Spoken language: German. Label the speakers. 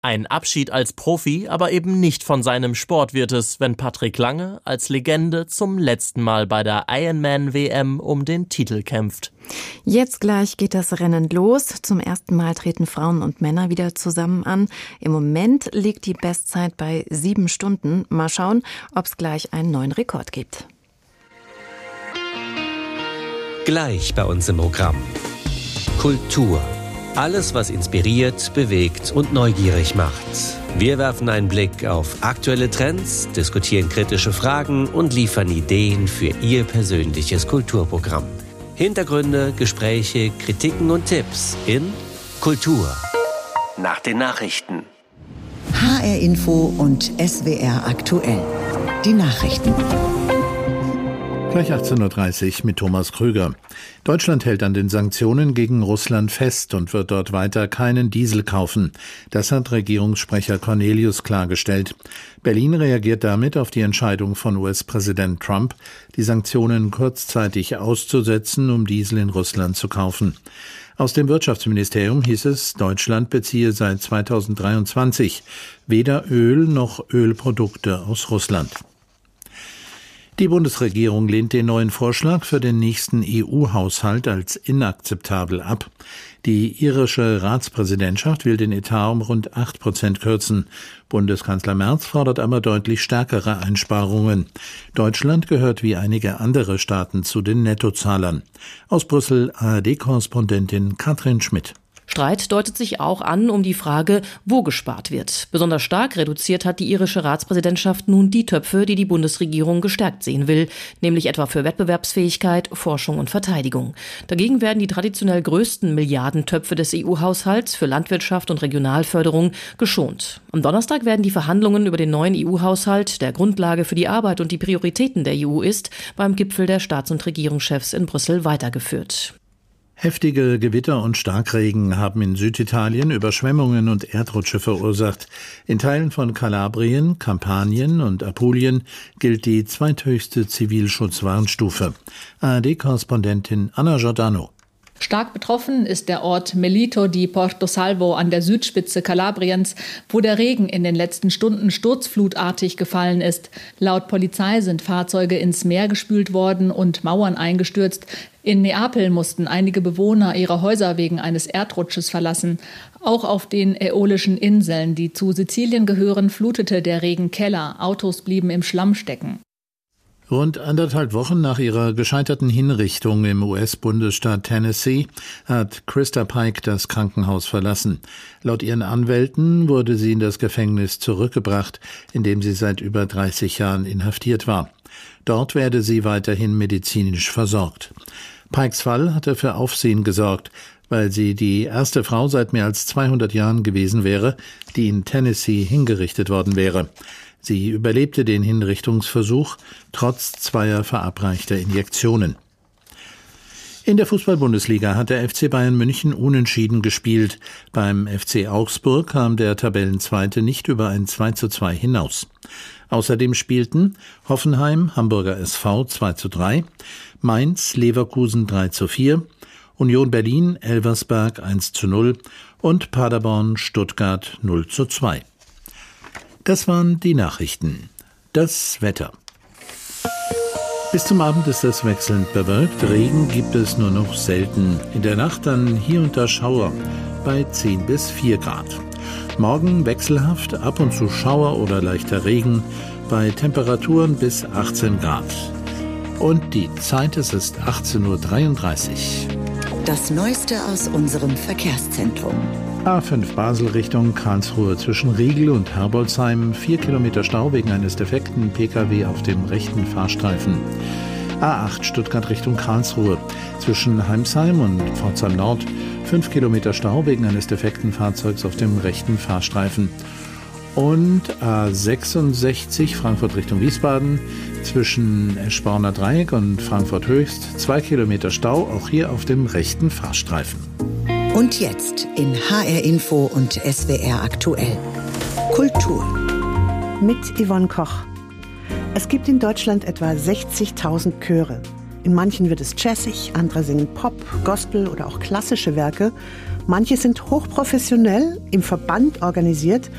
Speaker 1: Ein Abschied als Profi, aber eben nicht von seinem Sport wird es, wenn Patrick Lange als Legende zum letzten Mal bei der Ironman-WM um den Titel kämpft.
Speaker 2: Jetzt gleich geht das Rennen los. Zum ersten Mal treten Frauen und Männer wieder zusammen an. Im Moment liegt die Bestzeit bei 7 Stunden. Mal schauen, ob es gleich einen neuen Rekord gibt.
Speaker 3: Gleich bei uns im Programm. Kultur. Alles, was inspiriert, bewegt und neugierig macht. Wir werfen einen Blick auf aktuelle Trends, diskutieren kritische Fragen und liefern Ideen für Ihr persönliches Kulturprogramm. Hintergründe, Gespräche, Kritiken und Tipps in Kultur. Nach den Nachrichten.
Speaker 4: HR Info und SWR aktuell. Die Nachrichten.
Speaker 5: Gleich 18.30 Uhr mit Thomas Krüger. Deutschland hält an den Sanktionen gegen Russland fest und wird dort weiter keinen Diesel kaufen. Das hat Regierungssprecher Cornelius klargestellt. Berlin reagiert damit auf die Entscheidung von US-Präsident Trump, die Sanktionen kurzzeitig auszusetzen, um Diesel in Russland zu kaufen. Aus dem Wirtschaftsministerium hieß es, Deutschland beziehe seit 2023 weder Öl noch Ölprodukte aus Russland. Die Bundesregierung lehnt den neuen Vorschlag für den nächsten EU-Haushalt als inakzeptabel ab. Die irische Ratspräsidentschaft will den Etat um rund 8% kürzen. Bundeskanzler Merz fordert aber deutlich stärkere Einsparungen. Deutschland gehört wie einige andere Staaten zu den Nettozahlern. Aus Brüssel ARD-Korrespondentin Katrin Schmidt.
Speaker 6: Streit deutet sich auch an um die Frage, wo gespart wird. Besonders stark reduziert hat die irische Ratspräsidentschaft nun die Töpfe, die die Bundesregierung gestärkt sehen will, nämlich etwa für Wettbewerbsfähigkeit, Forschung und Verteidigung. Dagegen werden die traditionell größten Milliardentöpfe des EU-Haushalts für Landwirtschaft und Regionalförderung geschont. Am Donnerstag werden die Verhandlungen über den neuen EU-Haushalt, der Grundlage für die Arbeit und die Prioritäten der EU ist, beim Gipfel der Staats- und Regierungschefs in Brüssel weitergeführt.
Speaker 5: Heftige Gewitter und Starkregen haben in Süditalien Überschwemmungen und Erdrutsche verursacht. In Teilen von Kalabrien, Kampanien und Apulien gilt die zweithöchste Zivilschutzwarnstufe. ARD-Korrespondentin Anna Giordano.
Speaker 7: Stark betroffen ist der Ort Melito di Portosalvo an der Südspitze Kalabriens, wo der Regen in den letzten Stunden sturzflutartig gefallen ist. Laut Polizei sind Fahrzeuge ins Meer gespült worden und Mauern eingestürzt. In Neapel mussten einige Bewohner ihre Häuser wegen eines Erdrutsches verlassen. Auch auf den Äolischen Inseln, die zu Sizilien gehören, flutete der Regen Keller. Autos blieben im Schlamm stecken.
Speaker 5: Rund 1,5 Wochen nach ihrer gescheiterten Hinrichtung im US-Bundesstaat Tennessee hat Krista Pike das Krankenhaus verlassen. Laut ihren Anwälten wurde sie in das Gefängnis zurückgebracht, in dem sie seit über 30 Jahren inhaftiert war. Dort werde sie weiterhin medizinisch versorgt. Pikes Fall hatte für Aufsehen gesorgt, weil sie die erste Frau seit mehr als 200 Jahren gewesen wäre, die in Tennessee hingerichtet worden wäre. Sie überlebte den Hinrichtungsversuch trotz 2 verabreichter Injektionen. In der Fußball-Bundesliga hat der FC Bayern München unentschieden gespielt. Beim FC Augsburg kam der Tabellenzweite nicht über ein 2:2 hinaus. Außerdem spielten Hoffenheim, Hamburger SV 2:3, Mainz, Leverkusen 3:4, Union Berlin, Elversberg 1:0 und Paderborn, Stuttgart 0:2. Das waren die Nachrichten. Das Wetter. Bis zum Abend ist es wechselnd bewölkt. Regen gibt es nur noch selten. In der Nacht dann hier und da Schauer bei 10 bis 4 Grad. Morgen wechselhaft, ab und zu Schauer oder leichter Regen bei Temperaturen bis 18 Grad. Und die Zeit, es ist 18.33 Uhr.
Speaker 4: Das Neueste aus unserem Verkehrszentrum.
Speaker 5: A5 Basel Richtung Karlsruhe zwischen Riegel und Herbolzheim. 4 Kilometer Stau wegen eines defekten Pkw auf dem rechten Fahrstreifen. A8 Stuttgart Richtung Karlsruhe zwischen Heimsheim und Pforzheim Nord. 5 Kilometer Stau wegen eines defekten Fahrzeugs auf dem rechten Fahrstreifen. Und A66 Frankfurt Richtung Wiesbaden zwischen Eschborner Dreieck und Frankfurt Höchst. 2 Kilometer Stau, auch hier auf dem rechten Fahrstreifen.
Speaker 4: Und jetzt in HR Info und SWR aktuell. Kultur.
Speaker 8: Mit Yvonne Koch. Es gibt in Deutschland etwa 60.000 Chöre. In manchen wird es jazzig, andere singen Pop, Gospel oder auch klassische Werke. Manche sind hochprofessionell im Verband organisiert